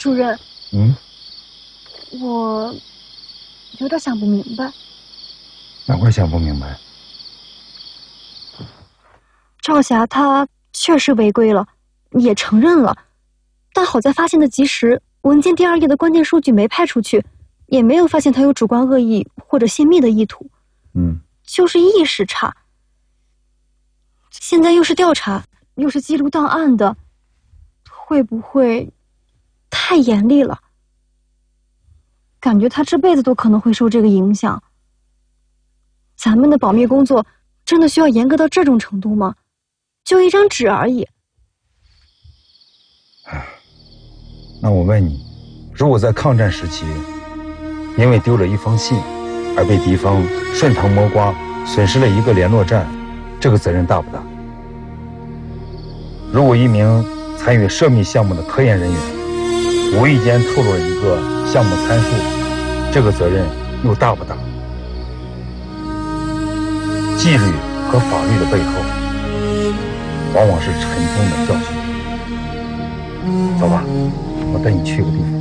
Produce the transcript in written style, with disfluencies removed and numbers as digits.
主任，我有点想不明白。 哪块想不明白？ 赵霞她确实违规了，也承认了，但好在发现的及时，文件第2页的关键数据没派出去，也没有发现他有主观恶意或者泄密的意图。就是意识差。现在又是调查，又是记录档案的，会不会太严厉了？感觉他这辈子都可能会受这个影响。咱们的保密工作真的需要严格到这种程度吗？就一张纸而已。 那我问你，如果在抗战时期，因为丢了一封信，而被敌方顺藤摸瓜，损失了一个联络站，这个责任大不大？如果一名参与涉密项目的科研人员无意间透露了一个项目参数，这个责任又大不大？纪律和法律的背后，往往是沉痛的教训。走吧，我带你去个地方。